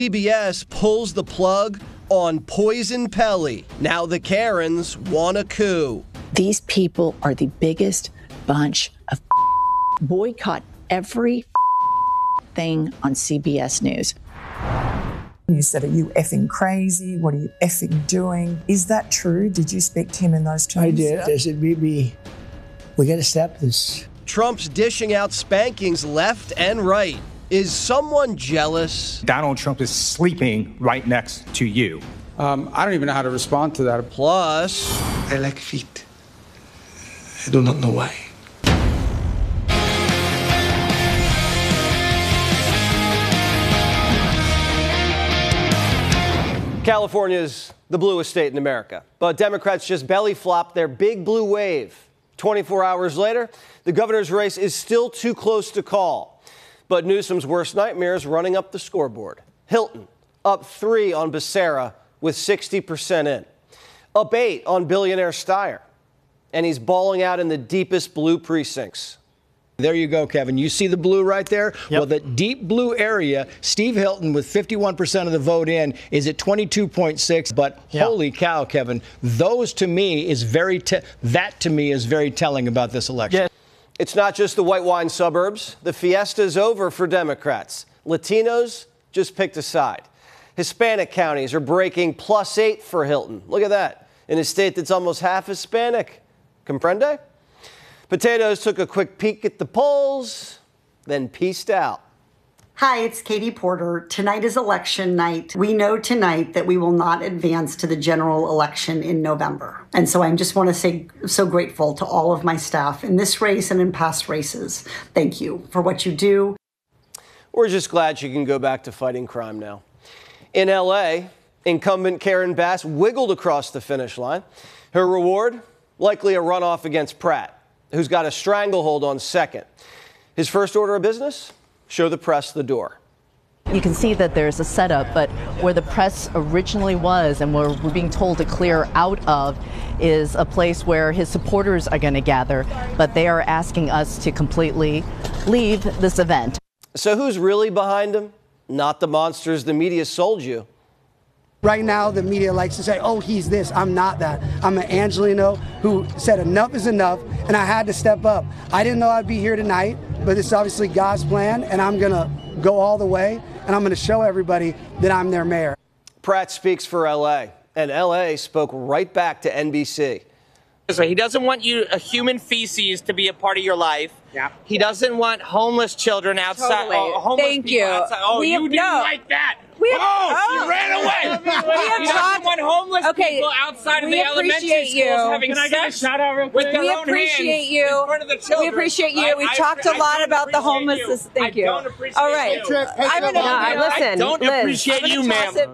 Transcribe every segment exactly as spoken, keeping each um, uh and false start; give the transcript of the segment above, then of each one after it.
C B S pulls the plug on Poison Pelly. Now the Karens want a coup. These people are the biggest bunch of boycott every thing on C B S News. You said, are you effing crazy? What are you effing doing? Is that true? Did you speak to him in those terms? I did. I said, we, we, we got to stop this. Trump's dishing out spankings left and right. Is someone jealous? Donald Trump is sleeping right next to you. Um, I don't even know how to respond to that. Plus, I like feet. I do not know why. California's the bluest state in America, but Democrats just belly flopped their big blue wave. twenty-four hours later, the governor's race is still too close to call. But Newsom's worst nightmare is running up the scoreboard. Hilton up three on Becerra with sixty percent in. Up eight on billionaire Steyer. And he's balling out in the deepest blue precincts. There you go, Kevin. You see the blue right there? Yep. Well, the deep blue area, Steve Hilton with fifty-one percent of the vote in is at twenty-two point six. But yep. Holy cow, Kevin, those to me is very, te- that to me is very telling about this election. Yeah. It's not just the white wine suburbs. The fiesta's over for Democrats. Latinos just picked a side. Hispanic counties are breaking plus eight for Hilton. Look at that. In a state that's almost half Hispanic. Comprende? Potatoes took a quick peek at the polls, then pieced out. Hi, it's Katie Porter. Tonight is election night. We know tonight that we will not advance to the general election in November. And so I just want to say so grateful to all of my staff in this race and in past races. Thank you for what you do. We're just glad she can go back to fighting crime now. In L A, incumbent Karen Bass wiggled across the finish line. Her reward, likely a runoff against Pratt, who's got a stranglehold on second. His first order of business? Show the press the door. You can see that there's a setup, but where the press originally was and where we're being told to clear out of is a place where his supporters are going to gather, but they are asking us to completely leave this event. So who's really behind him? Not the monsters the media sold you. Right now, the media likes to say, oh, he's this. I'm not that. I'm an Angelino who said enough is enough, and I had to step up. I didn't know I'd be here tonight, but it's obviously God's plan, and I'm going to go all the way, and I'm going to show everybody that I'm their mayor. Pratt speaks for L A, and L A spoke right back to N B C. He doesn't want you, a human feces, to be a part of your life. Yeah. He doesn't want homeless children outside. Totally. Oh, homeless Thank people you. outside. Oh, we you have, didn't no. like that. We have, oh, oh, you ran away. We have he talked, doesn't want homeless okay, people outside of we the elementary schools you. having Can I sex get a shout out real with quick? their We own appreciate hands you. in front of the children. We appreciate you. I, We've I, talked I, a lot I about the homelessness. You. Thank I you. Don't appreciate All right. You. I'm gonna, no, listen, I don't Liz, appreciate you, ma'am.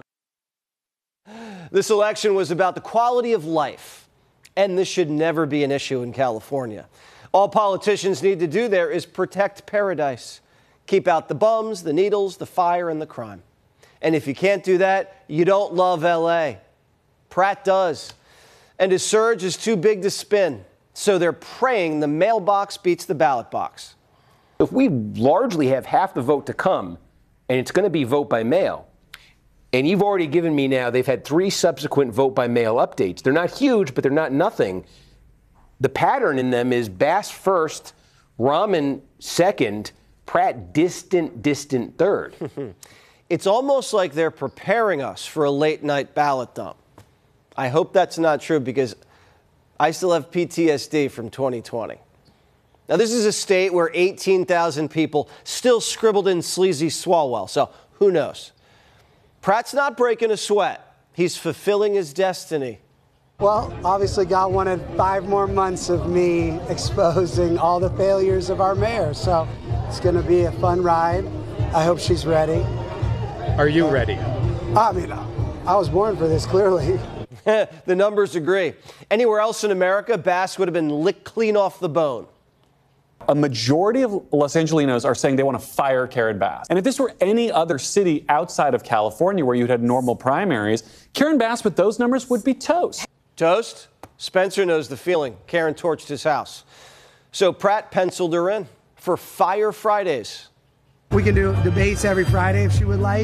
This election was about the quality of life, and this should never be an issue in California. All politicians need to do there is protect paradise. Keep out the bums, the needles, the fire, and the crime. And if you can't do that, you don't love L A. Pratt does. And his surge is too big to spin. So they're praying the mailbox beats the ballot box. If we largely have half the vote to come, and it's going to be vote by mail, and you've already given me now, they've had three subsequent vote by mail updates. They're not huge, but they're not nothing. The pattern in them is Bass first, Rahman second, Pratt distant, distant third. It's almost like they're preparing us for a late night ballot dump. I hope that's not true because I still have P T S D from twenty twenty. Now, this is a state where eighteen thousand people still scribbled in sleazy Swalwell, so who knows? Pratt's not breaking a sweat. He's fulfilling his destiny. Well, obviously God wanted five more months of me exposing all the failures of our mayor. So it's going to be a fun ride. I hope she's ready. Are you ready? I mean, I was born for this, clearly. The numbers agree. Anywhere else in America, Bass would have been licked clean off the bone. A majority of Los Angelinos are saying they want to fire Karen Bass. And if this were any other city outside of California where you'd had normal primaries, Karen Bass with those numbers would be toast. Toast? Spencer knows the feeling. Karen torched his house. So Pratt penciled her in for Fire Fridays. We can do debates every Friday if she would like.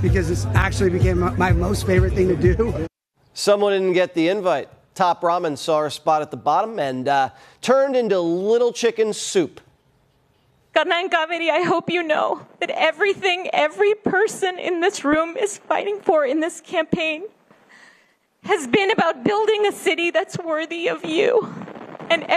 because it's actually became my most favorite thing to do. Someone didn't get the invite. Top Ramen saw her spot at the bottom and uh, turned into little chicken soup. Karna and Kaveri, I hope you know that everything every person in this room is fighting for in this campaign has been about building a city that's worthy of you. And